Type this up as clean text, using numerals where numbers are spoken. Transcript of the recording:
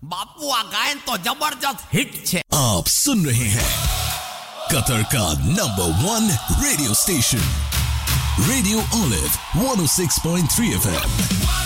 बापू आ गायन तो जबरदस्त हिट छे। आप सुन रहे हैं कतर का number 1 radio station radio olive 106.3 FM।